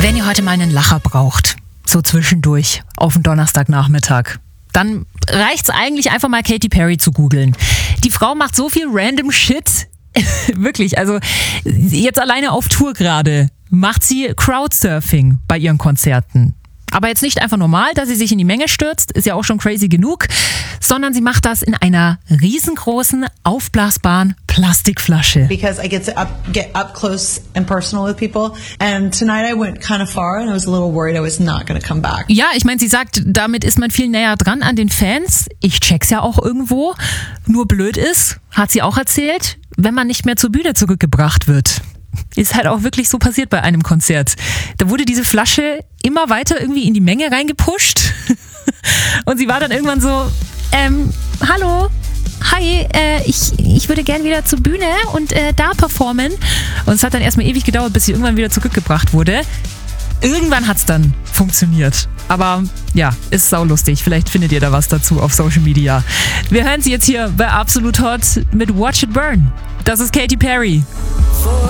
Wenn ihr heute mal einen Lacher braucht, so zwischendurch auf den Donnerstagnachmittag, dann reicht's eigentlich einfach mal Katy Perry zu googeln. Die Frau macht so viel random Shit. Wirklich, also jetzt alleine auf Tour gerade macht sie Crowdsurfing bei ihren Konzerten. Aber jetzt nicht einfach normal, dass sie sich in die Menge stürzt, ist ja auch schon crazy genug, sondern sie macht das in einer riesengroßen, aufblasbaren Plastikflasche. Because I get up close and personal with people. And tonight I went kind of far and I was a little worried I was not going to come back. Ja, ich meine, sie sagt, damit ist man viel näher dran an den Fans. Ich check's ja auch irgendwo. Nur blöd ist, hat sie auch erzählt, wenn man nicht mehr zur Bühne zurückgebracht wird. Ist halt auch wirklich so passiert bei einem Konzert. Da wurde diese Flasche immer weiter irgendwie in die Menge reingepusht. Und sie war dann irgendwann so, hallo, hi, ich würde gern wieder zur Bühne und da performen. Und es hat dann erstmal ewig gedauert, bis sie irgendwann wieder zurückgebracht wurde. Irgendwann hat's dann funktioniert. Aber ja, ist saulustig. Vielleicht findet ihr da was dazu auf Social Media. Wir hören sie jetzt hier bei Absolut Hot mit Watch It Burn. Das ist Katy Perry.